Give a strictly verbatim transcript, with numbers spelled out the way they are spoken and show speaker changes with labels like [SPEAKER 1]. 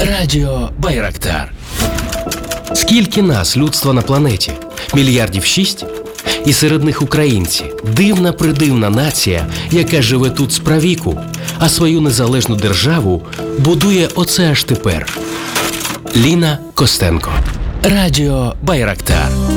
[SPEAKER 1] Радіо Байрактар. Скільки нас, людства на планеті? Мільярдів шість? І серед них українці. Дивна-придивна нація, яка живе тут справіку, а свою незалежну державу будує оце аж тепер. Ліна Костенко. Радіо Байрактар.